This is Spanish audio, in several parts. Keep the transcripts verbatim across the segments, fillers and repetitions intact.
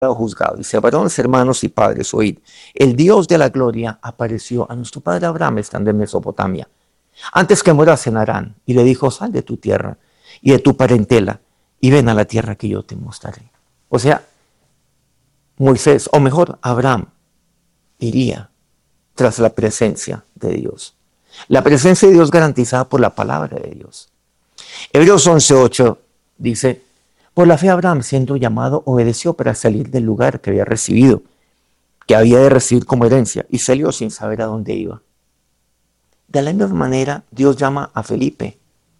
juzgado. Dice, varones, hermanos y padres, oíd, el Dios de la gloria apareció a nuestro padre Abraham estando en Mesopotamia, antes que mueras en Harán, y le dijo, sal de tu tierra y de tu parentela, y ven a la tierra que yo te mostraré. O sea, Moisés, o mejor, Abraham, iría tras la presencia de Dios. La presencia de Dios garantizada por la palabra de Dios. Hebreos once ocho dice, por la fe Abraham, siendo llamado, obedeció para salir del lugar que había recibido, que había de recibir como herencia, y salió sin saber a dónde iba. De la misma manera, Dios llama a Felipe,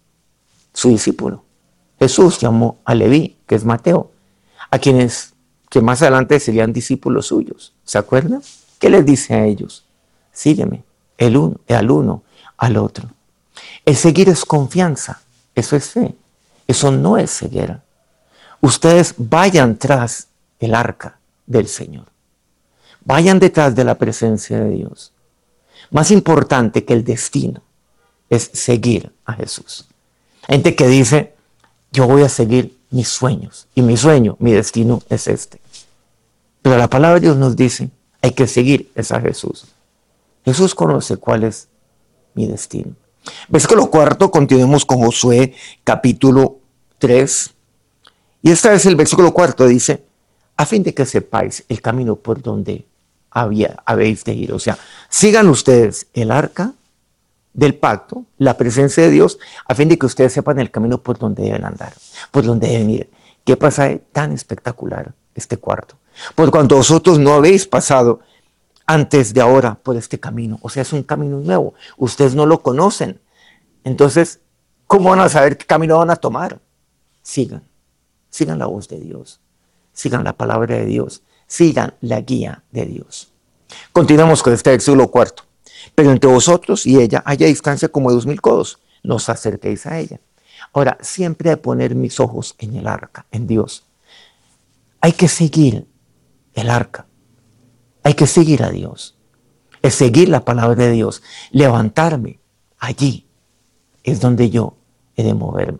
su discípulo. Jesús llamó a Leví, que es Mateo, a quienes que más adelante serían discípulos suyos. ¿Se acuerdan? ¿Qué les dice a ellos? Sígueme, el uno, al uno, al otro. El seguir es confianza, eso es fe, eso no es ceguera. Ustedes vayan tras el arca del Señor. Vayan detrás de la presencia de Dios. Más importante que el destino es seguir a Jesús. Gente que dice, yo voy a seguir mis sueños. Y mi sueño, mi destino es este. Pero la palabra de Dios nos dice, hay que seguir es a Jesús. Jesús conoce cuál es mi destino. Versículo cuarto, continuemos con Josué capítulo tres. Y esta vez el versículo cuarto dice, a fin de que sepáis el camino por donde había, habéis de ir. O sea, sigan ustedes el arca del pacto, la presencia de Dios, a fin de que ustedes sepan el camino por donde deben andar, por donde deben ir. ¿Qué pasa tan espectacular este cuarto? Por cuanto vosotros no habéis pasado antes de ahora por este camino. O sea, es un camino nuevo. Ustedes no lo conocen. Entonces, ¿cómo van a saber qué camino van a tomar? Sigan. Sigan la voz de Dios, sigan la palabra de Dios, sigan la guía de Dios. Continuamos con este versículo cuarto. Pero entre vosotros y ella haya distancia como de dos mil codos, no os acerquéis a ella. Ahora, siempre he de poner mis ojos en el arca, en Dios. Hay que seguir el arca, hay que seguir a Dios, es seguir la palabra de Dios, levantarme allí, es donde yo he de moverme.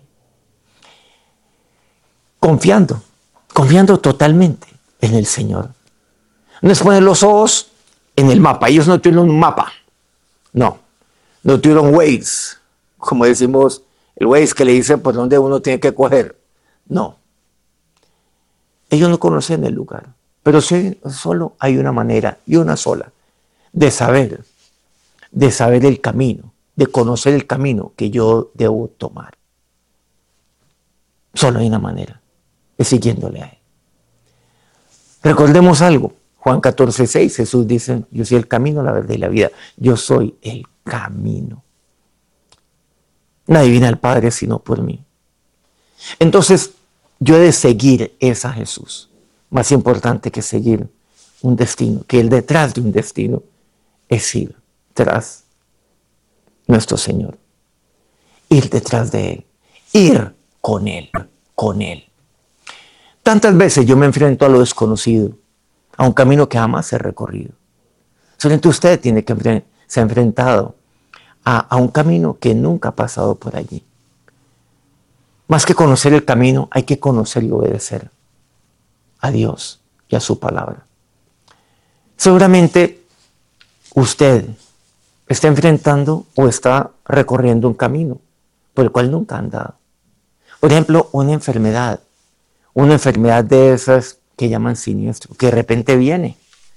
Confiando, confiando totalmente en el Señor. No es poner los ojos en el mapa. Ellos no tuvieron un mapa. No, no tuvieron Waze, como decimos, el Waze que le dicen por dónde uno tiene que coger. No. Ellos no conocen el lugar. Pero sí, solo hay una manera y una sola de saber, de saber el camino, de conocer el camino que yo debo tomar. Solo hay una manera. Es siguiéndole a Él. Recordemos algo, Juan catorce seis, Jesús dice, yo soy el camino, la verdad y la vida. Yo soy el camino. Nadie viene al Padre sino por mí. Entonces, yo he de seguir es a Jesús. Más importante que seguir un destino, que el detrás de un destino es ir tras nuestro Señor. Ir detrás de Él. Ir con Él, con Él. Tantas veces yo me enfrento a lo desconocido, a un camino que jamás he recorrido. Solamente usted tiene que se ha enfrentado a, a un camino que nunca ha pasado por allí. Más que conocer el camino, hay que conocer y obedecer a Dios y a su palabra. Seguramente usted está enfrentando o está recorriendo un camino por el cual nunca ha andado. Por ejemplo, una enfermedad. Una enfermedad de esas que llaman siniestro, que de repente viene.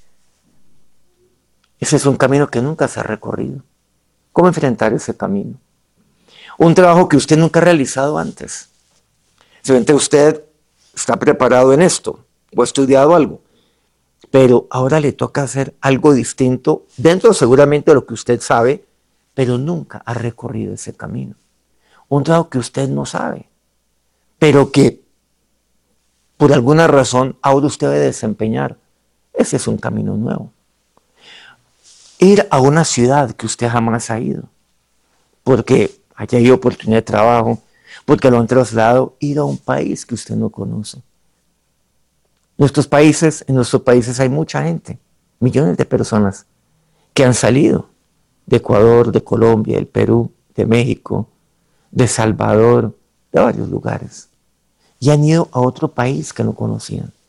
Ese es un camino que nunca se ha recorrido. ¿Cómo enfrentar ese camino? Un trabajo que usted nunca ha realizado antes. Seguramente usted está preparado en esto o ha estudiado algo, pero ahora le toca hacer algo distinto dentro seguramente de lo que usted sabe, pero nunca ha recorrido ese camino. Un trabajo que usted no sabe, pero que por alguna razón ahora usted debe desempeñar. Ese es un camino nuevo. Ir a una ciudad que usted jamás ha ido, porque allá hay oportunidad de trabajo, porque lo han trasladado, ir a un país que usted no conoce. Nuestros países, en nuestros países hay mucha gente, millones de personas que han salido de Ecuador, de Colombia, del Perú, de México, de Salvador, de varios lugares. Y han ido a otro país que no conocían.